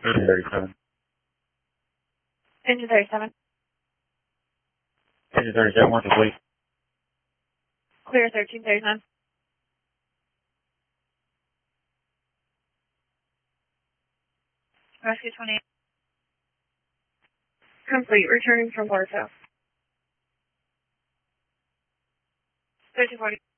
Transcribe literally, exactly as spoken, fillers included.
Engine thirty-seven. Engine thirty-seven. Engine thirty-seven, what's the fleet? Clear thirteen thirty-nine. Rescue twenty-eight. Complete. Returning from Watertown. thirteen forty.